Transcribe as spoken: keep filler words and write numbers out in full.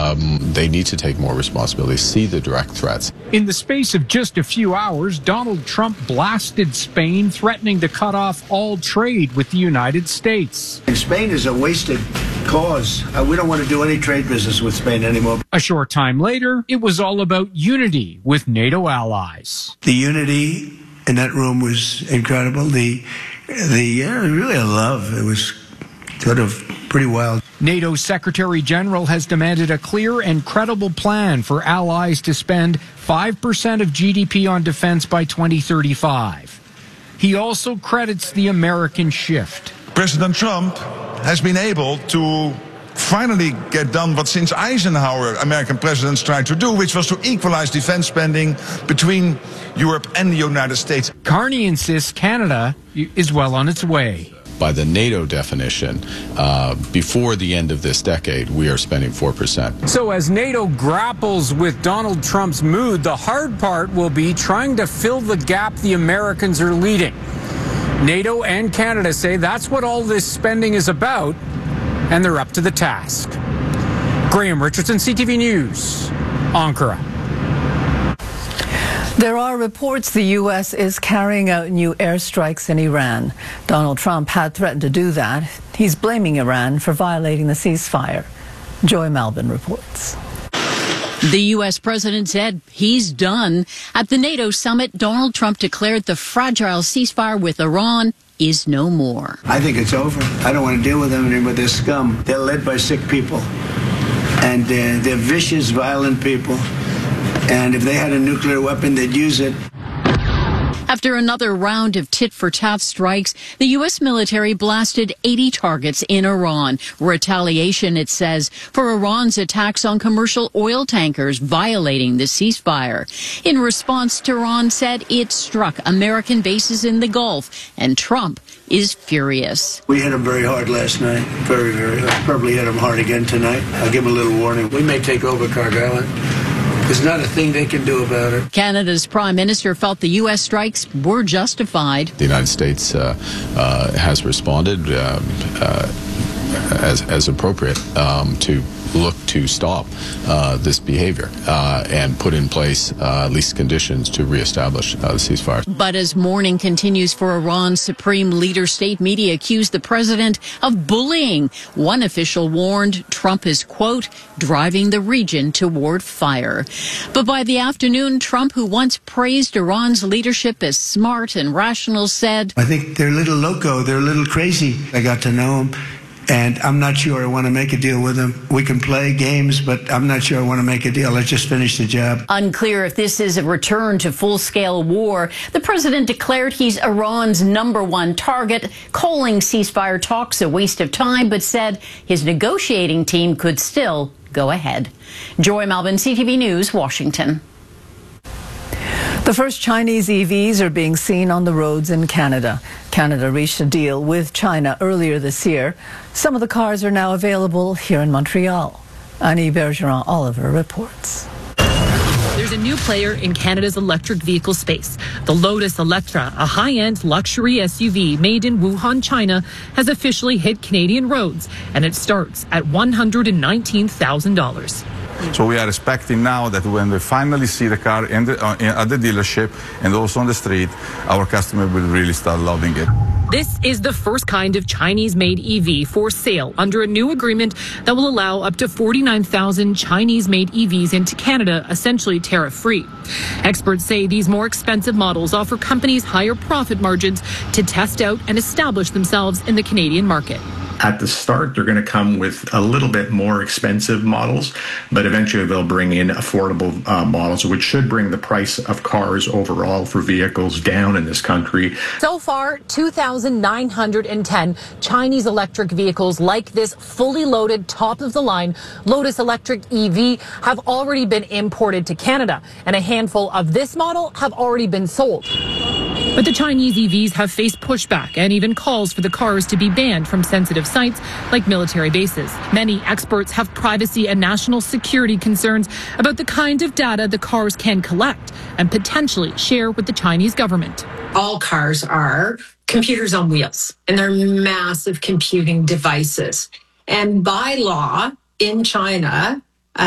um, they need to take more responsibility, see the direct threats. In the space of just a few hours, Donald Trump blasted Spain, threatening to cut off all trade with the United States. And Spain is a wasted cause. Uh, we don't want to do any trade business with Spain anymore. A short time later, it was all about unity with NATO allies. The unity in that room was incredible. The, the yeah, really a love. It was sort of pretty wild. NATO Secretary General has demanded a clear and credible plan for allies to spend five percent of G D P on defense by twenty thirty-five. He also credits the American shift. President Trump has been able to finally get done what since Eisenhower American presidents tried to do, which was to equalize defense spending between Europe and the United States. Carney insists Canada is well on its way. By the NATO definition, uh, before the end of this decade, we are spending four percent. So as NATO grapples with Donald Trump's mood, the hard part will be trying to fill the gap the Americans are leading. NATO and Canada say that's what all this spending is about, and they're up to the task. Graham Richardson, C T V News, Ankara. There are reports the U S is carrying out new airstrikes in Iran. Donald Trump had threatened to do that. He's blaming Iran for violating the ceasefire. Joy Malvin reports. The U S president said he's done. At the NATO summit, Donald Trump declared the fragile ceasefire with Iran is no more. I think it's over. I don't want to deal with them anymore. They're scum. They're led by sick people. And uh, they're vicious, violent people. And if they had a nuclear weapon, they'd use it. After another round of tit-for-tat strikes, the U S military blasted eighty targets in Iran. Retaliation, it says, for Iran's attacks on commercial oil tankers violating the ceasefire. In response, Tehran said it struck American bases in the Gulf, and Trump is furious. We hit him very hard last night. Very, very hard. Probably hit him hard again tonight. I'll give him a little warning. We may take over Cargill Island. There's not a thing they can do about it. Canada's Prime Minister felt the U S strikes were justified. The United States uh, uh, has responded um, uh, as, as appropriate um, to look to stop uh, this behavior uh, and put in place uh, at least conditions to reestablish uh, the ceasefire. But as mourning continues for Iran's supreme leader, state media accused the president of bullying. One official warned Trump is, quote, driving the region toward fire. But by the afternoon, Trump, who once praised Iran's leadership as smart and rational, said, I think they're a little loco. They're a little crazy. I got to know them. And I'm not sure I want to make a deal with them. We can play games, but I'm not sure I want to make a deal. Let's just finish the job. Unclear if this is a return to full-scale war. The president declared he's Iran's number one target, calling ceasefire talks a waste of time, but said his negotiating team could still go ahead. Joy Malvin, C T V News, Washington. The first Chinese E Vs are being seen on the roads in Canada. Canada reached a deal with China earlier this year. Some of the cars are now available here in Montreal. Annie Bergeron-Oliver reports. There's a new player in Canada's electric vehicle space. The Lotus Electra, a high-end luxury S U V made in Wuhan, China, has officially hit Canadian roads, and it starts at one hundred nineteen thousand dollars. So we are expecting now that when we finally see the car in the, uh, in, at the dealership and also on the street, our customer will really start loving it. This is the first kind of Chinese-made E V for sale under a new agreement that will allow up to forty-nine thousand Chinese-made E Vs into Canada, essentially tariff-free. Experts say these more expensive models offer companies higher profit margins to test out and establish themselves in the Canadian market. At the start, they're going to come with a little bit more expensive models, but eventually they'll bring in affordable uh, models, which should bring the price of cars overall for vehicles down in this country. So far, two thousand nine hundred ten Chinese electric vehicles like this fully loaded, top-of-the-line Lotus Electric E V have already been imported to Canada, and a handful of this model have already been sold. But the Chinese E Vs have faced pushback and even calls for the cars to be banned from sensitive sites like military bases. Many experts have privacy and national security concerns about the kind of data the cars can collect and potentially share with the Chinese government. All cars are computers on wheels, and they're massive computing devices. And by law in China,